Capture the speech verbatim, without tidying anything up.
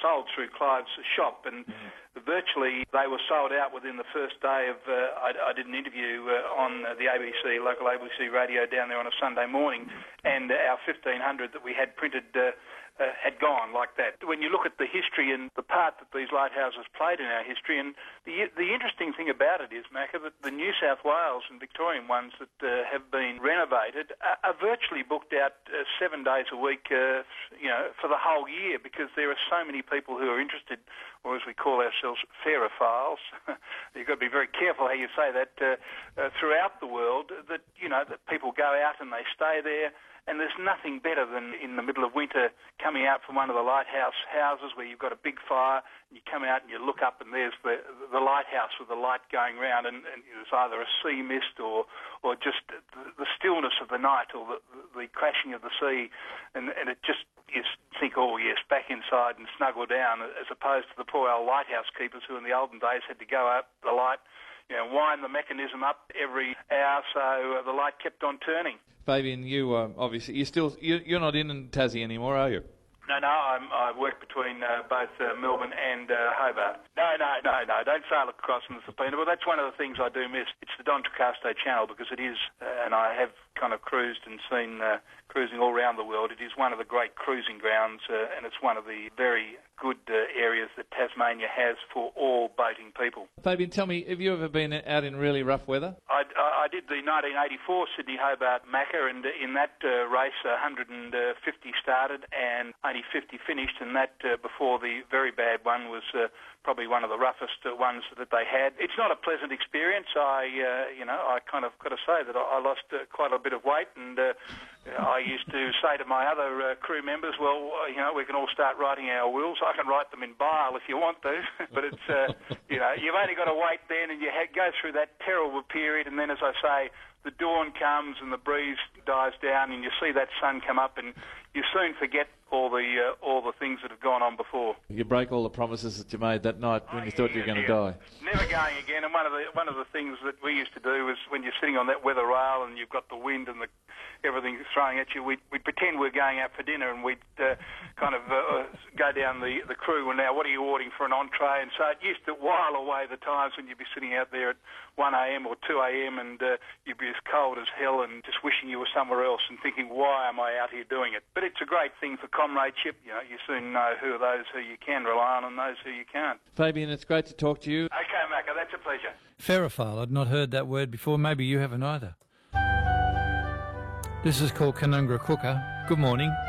sold through Clive's shop, and mm. virtually they were sold out within the first day of, uh, I, I did an interview uh, on uh, the A B C, local A B C radio down there on a Sunday morning, mm. and uh, our fifteen hundred that we had printed uh, uh, had gone like that. When you look at the history and the part that these lighthouses played in our history, and the the interesting thing about it is, Macca, that the New South Wales and Victorian ones that uh, have been renovated are, are virtually booked out uh, seven days a week, uh, you know, for the whole year, because there are so many people who are interested, or as we call ourselves, fairophiles. You've got to be very careful how you say that uh, uh, throughout the world, that, you know, that people go out and they stay there. And there's nothing better than in the middle of winter coming out from one of the lighthouse houses where you've got a big fire, and you come out and you look up and there's the the lighthouse with the light going round, and, and it's either a sea mist or or just the, the stillness of the night, or the, the crashing of the sea, and, and it just, you think, oh yes, back inside and snuggle down, as opposed to the poor old lighthouse keepers who in the olden days had to go up the light, you know, wind the mechanism up every hour so the light kept on turning. Fabian, you uh, obviously you still you, you're not in Tassie anymore, are you? No, no, I'm, I work between uh, both uh, Melbourne and uh, Hobart. No, no, no, no, don't sail across in the subpoena. But that's one of the things I do miss. It's the Don Tricasio Channel, because it is, uh, and I have kind of cruised and seen uh, cruising all around the world. It is one of the great cruising grounds, uh, and it's one of the very good uh, areas that Tasmania has for all boating people. Fabian, tell me, have you ever been out in really rough weather? I, I, I did the nineteen eighty-four Sydney-Hobart Macca, and in that uh, race one hundred fifty started and only fifty finished, and that uh, before the very bad one was uh, probably one of the roughest uh, ones that they had. It's not a pleasant experience. I, uh, you know, I kind of got to say that I, I lost uh, quite a bit of weight, and uh, I used to say to my other uh, crew members, well, you know, we can all start writing our wills. I can write them in Braille if you want to, but it's, uh, you know, you've only got to wait then, and you ha- go through that terrible period, and then, as I say, the dawn comes and the breeze dies down, and you see that sun come up, and you soon forget all the uh, all the things that have gone on before. You break all the promises that you made that night when oh, you thought yeah, you were going yeah. to die. Never going again. And one of the one of the things that we used to do was, when you're sitting on that weather rail and you've got the wind and the everything throwing at you, we'd, we'd pretend we're going out for dinner, and we'd uh, kind of uh, go down the, the crew, and now what are you ordering for an entree? And so it used to while away the times when you'd be sitting out there at one a.m. or two a.m. and uh, you'd be as cold as hell and just wishing you were somewhere else and thinking, why am I out here doing it? But it's a great thing for comradeship. You know, you soon know who are those who you can rely on and those who you can't. Fabian, it's great to talk to you. Okay, Macca, that's a pleasure. Fairophile, I'd not heard that word before. Maybe you haven't either. This is called Canungra Cooker. Good morning.